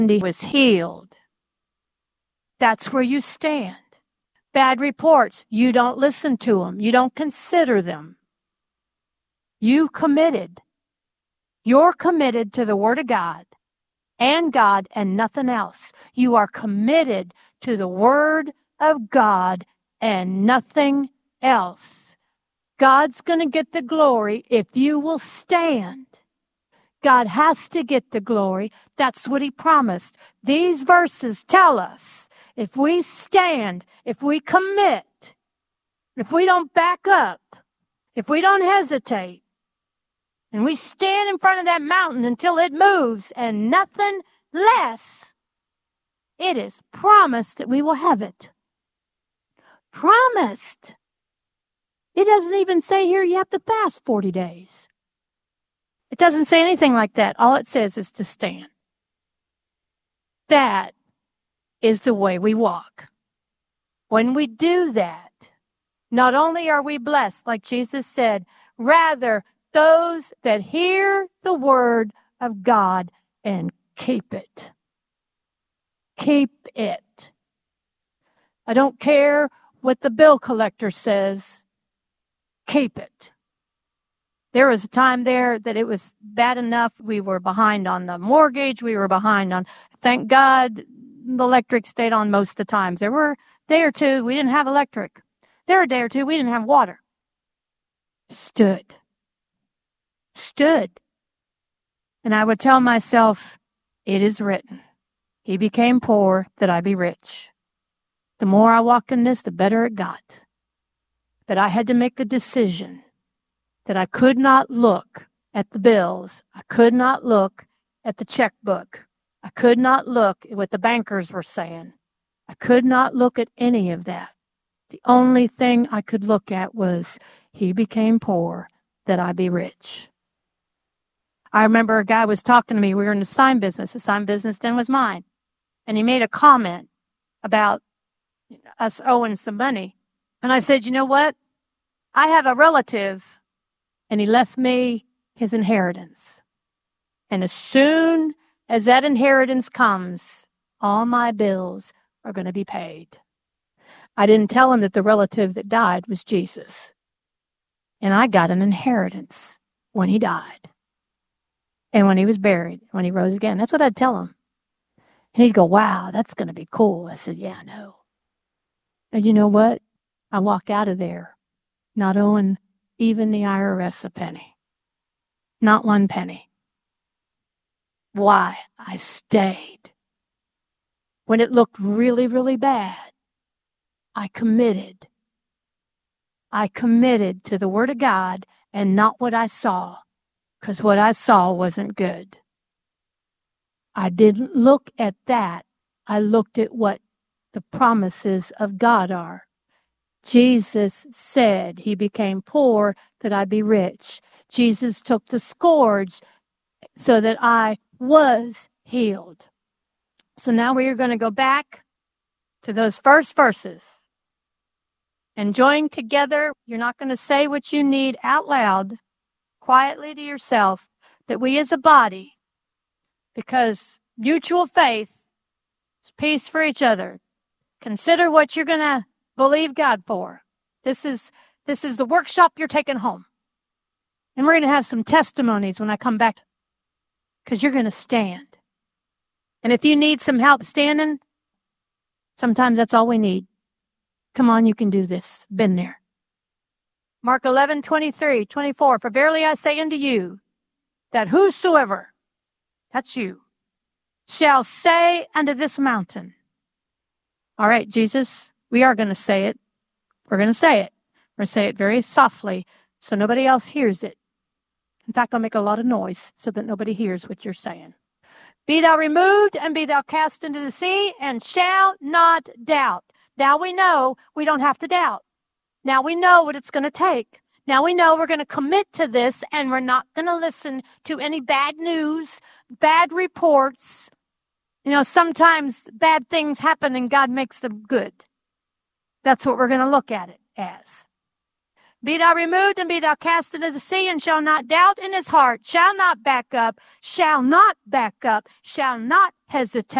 he was healed. That's where you stand. Bad reports, you don't listen to them. You don't consider them. You committed. You're committed to the Word of God and nothing else. You are committed to the Word of God and nothing else. God's going to get the glory if you will stand. God has to get the glory. That's what he promised. These verses tell us if we stand, if we commit, if we don't back up, if we don't hesitate, and we stand in front of that mountain until it moves and nothing less, it is promised that we will have it. Promised. It doesn't even say here you have to fast 40 days. It doesn't say anything like that. All it says is to stand. That is the way we walk. When we do that, not only are we blessed, like Jesus said, rather those that hear the word of God and keep it. Keep it. I don't care what the bill collector says. Keep it. There was a time there that it was bad enough. We were behind on the mortgage. We were behind on, thank God, the electric stayed on most of the times. There were a day or two we didn't have electric. There were a day or two we didn't have water. Stood. And I would tell myself, it is written, he became poor that I be rich. The more I walked in this, the better it got. But I had to make a decision that I could not look at the bills. I could not look at the checkbook. I could not look at what the bankers were saying. I could not look at any of that. The only thing I could look at was, he became poor that I be rich. I remember a guy was talking to me. We were in the sign business. The sign business then was mine. And he made a comment about us owing some money. And I said, you know what? I have a relative, and he left me his inheritance. And as soon as that inheritance comes, all my bills are going to be paid. I didn't tell him that the relative that died was Jesus. And I got an inheritance when he died. And when he was buried, when he rose again. That's what I'd tell him. And he'd go, wow, that's going to be cool. I said, yeah, I know. And you know what? I walk out of there not owing even the IRS a penny. Not one penny. Why? I stayed. When it looked really, really bad, I committed. I committed to the Word of God and not what I saw, because what I saw wasn't good. I didn't look at that. I looked at what the promises of God are. Jesus said he became poor that I be rich. Jesus took the scourge so that I was healed. So now we are going to go back to those first verses and join together. You're not going to say what you need out loud, quietly to yourself, that we as a body, because mutual faith is peace for each other. Consider what you're going to believe God for. This is the workshop you're taking home. And we're going to have some testimonies when I come back, because you're going to stand. And if you need some help standing, sometimes that's all we need. Come on, you can do this. Been there. Mark 11:23-24. For verily I say unto you, that whosoever, that's you, shall say unto this mountain. All right, Jesus, we are going to say it. We're going to say it. We're going to say it very softly so nobody else hears it. In fact, I'll make a lot of noise so that nobody hears what you're saying. Be thou removed and be thou cast into the sea, and shall not doubt. Now we know we don't have to doubt. Now we know what it's going to take. Now we know we're going to commit to this, and we're not going to listen to any bad news, bad reports. You know, sometimes bad things happen and God makes them good. That's what we're going to look at it as. Be thou removed and be thou cast into the sea, and shall not doubt in his heart, shall not back up, shall not hesitate.